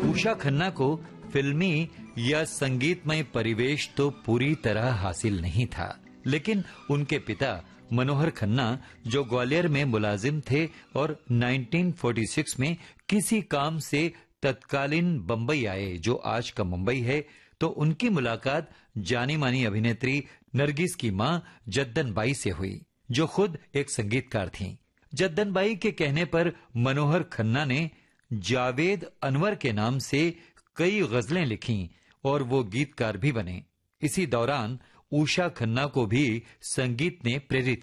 उषा खन्ना को फिल्मी या संगीतमय परिवेश तो पूरी तरह हासिल नहीं था, लेकिन उनके पिता मनोहर खन्ना, जो ग्वालियर में मुलाजिम थे और 1946 में किसी काम से तत्कालीन बंबई आए, जो आज का मुंबई है, तो उनकी मुलाकात जानी मानी अभिनेत्री नरगिस की मां जद्दन बाई से हुई, जो खुद एक संगीतकार थीं। जद्दन बाई के कहने पर मनोहर खन्ना ने जावेद अनवर के नाम से कई गजलें लिखीं और वो गीतकार भी बने। इसी दौरान उषा खन्ना को भी संगीत ने प्रेरित